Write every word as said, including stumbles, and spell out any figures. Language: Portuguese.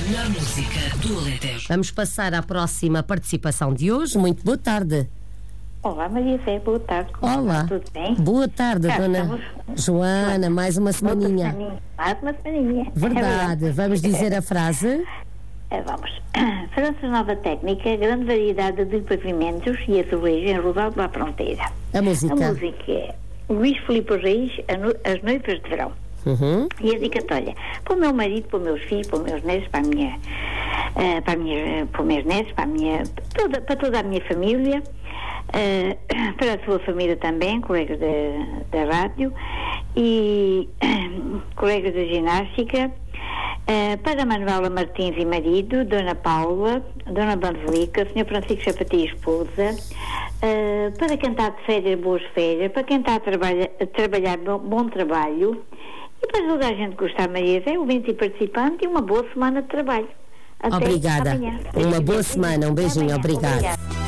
melhor música do Alentejo. Vamos passar à próxima participação de hoje. Muito boa tarde. Olá, Maria Zé, boa tarde. Como Olá. está? Tudo bem? Boa tarde, Cá dona estamos. Joana. Mais uma semaninha. Outra semaninha. Mais uma semaninha. Verdade. Vamos dizer a frase. É, vamos. França Nova Técnica, grande variedade de pavimentos e azulejo em Rosaldo da Fronteira. A música. A música é Luís Filipe Reis, As Noivas de Verão. Uhum. E a dedicatória para o meu marido, para os meus filhos, para os meus netos, para a minha, uh, para, a minha, para os meus netos, para, a minha, toda, para toda a minha família, uh, para a sua família também, colegas da, da rádio e uh, colegas da ginástica, uh, para Manuela Martins e marido, Dona Paula, Dona Banzelica, senhor Francisco Chapatia esposa, uh, para quem está de férias, boas férias, para quem está a, trabalha, a trabalhar, bom, bom trabalho. E para toda a gente gostar, Maria Zé, ouvinte e participante, e uma boa semana de trabalho. Até Obrigada. amanhã. Uma boa semana. Um beijinho. Até amanhã. Obrigada. Obrigada.